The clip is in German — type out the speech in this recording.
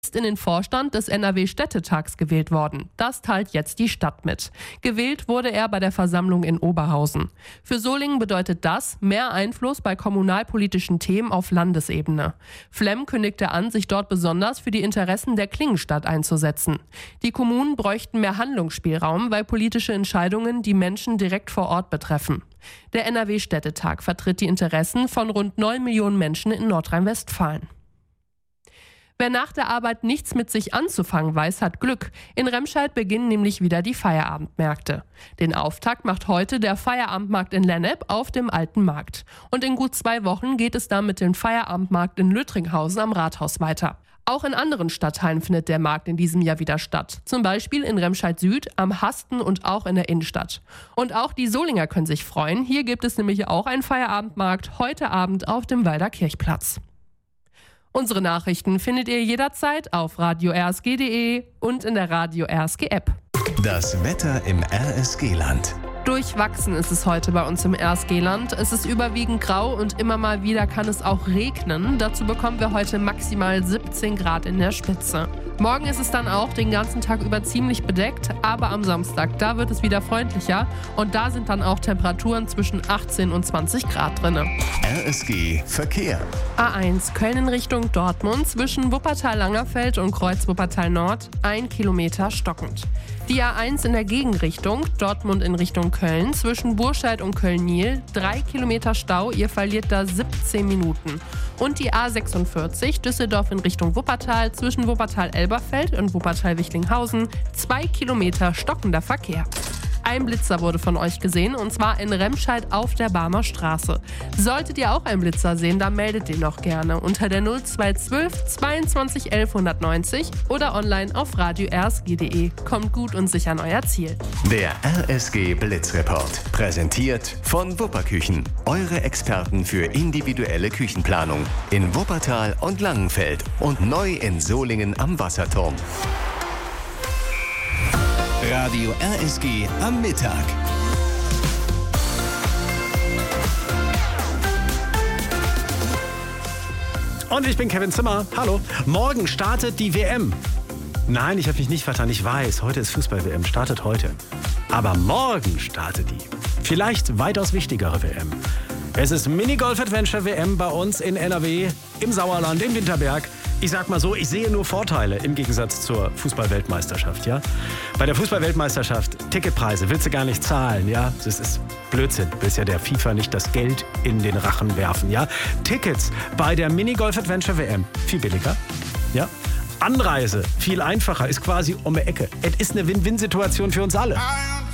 ist in den Vorstand des NRW-Städtetags gewählt worden. Das teilt jetzt die Stadt mit. Gewählt wurde er bei der Versammlung in Oberhausen. Für Solingen bedeutet das mehr Einfluss bei kommunalpolitischen Themen auf Landesebene. Flemm kündigte an, sich dort besonders für die Interessen der Klingenstadt einzusetzen. Die Kommunen bräuchten mehr Handlungsspielraum, weil politische Entscheidungen die Menschen direkt vor Ort betreffen. Der NRW-Städtetag vertritt die Interessen von rund 9 Millionen Menschen in Nordrhein-Westfalen. Wer nach der Arbeit nichts mit sich anzufangen weiß, hat Glück. In Remscheid beginnen nämlich wieder die Feierabendmärkte. Den Auftakt macht heute der Feierabendmarkt in Lennep auf dem Alten Markt. Und in gut 2 Wochen geht es dann mit dem Feierabendmarkt in Lüttringhausen am Rathaus weiter. Auch in anderen Stadtteilen findet der Markt in diesem Jahr wieder statt. Zum Beispiel in Remscheid Süd, am Hasten und auch in der Innenstadt. Und auch die Solinger können sich freuen. Hier gibt es nämlich auch einen Feierabendmarkt heute Abend auf dem Walder Kirchplatz. Unsere Nachrichten findet ihr jederzeit auf radio-rsg.de und in der Radio RSG App. Das Wetter im RSG-Land. Durchwachsen ist es heute bei uns im RSG-Land. Es ist überwiegend grau und immer mal wieder kann es auch regnen. Dazu bekommen wir heute maximal 17 Grad in der Spitze. Morgen ist es dann auch den ganzen Tag über ziemlich bedeckt, aber am Samstag, da wird es wieder freundlicher und da sind dann auch Temperaturen zwischen 18 und 20 Grad drin. RSG Verkehr. A1 Köln in Richtung Dortmund zwischen Wuppertal-Langerfeld und Kreuz-Wuppertal-Nord 1 Kilometer stockend. Die A1 in der Gegenrichtung, Dortmund in Richtung Köln, zwischen Burscheid und Köln-Niel, 3 Kilometer Stau, ihr verliert da 17 Minuten. Und die A46, Düsseldorf in Richtung Wuppertal, zwischen Wuppertal-Elberfeld und Wuppertal-Wichlinghausen, 2 Kilometer stockender Verkehr. Ein Blitzer wurde von euch gesehen, und zwar in Remscheid auf der Barmer Straße. Solltet ihr auch einen Blitzer sehen, dann meldet den noch gerne unter der 0212 22 11 190 oder online auf radio-rsg.de. Kommt gut und sicher an euer Ziel. Der RSG Blitzreport. Präsentiert von Wupperküchen. Eure Experten für individuelle Küchenplanung. In Wuppertal und Langenfeld und neu in Solingen am Wasserturm. Radio RSG am Mittag. Und ich bin Kevin Zimmer. Hallo. Morgen startet die WM. Nein, ich habe mich nicht vertan. Ich weiß, heute ist Fußball-WM. Startet heute. Aber morgen startet die vielleicht weitaus wichtigere WM. Es ist Minigolf-Adventure-WM bei uns in NRW, im Sauerland, im Winterberg. Ich sag mal so, ich sehe nur Vorteile im Gegensatz zur Fußball-Weltmeisterschaft, ja. Bei der Fußball-Weltmeisterschaft, Ticketpreise willst du gar nicht zahlen, ja. Das ist Blödsinn. Du willst ja der FIFA nicht das Geld in den Rachen werfen, ja. Tickets bei der Minigolf-Adventure-WM viel billiger, ja. Anreise viel einfacher, ist quasi um die Ecke. Es ist eine Win-Win-Situation für uns alle.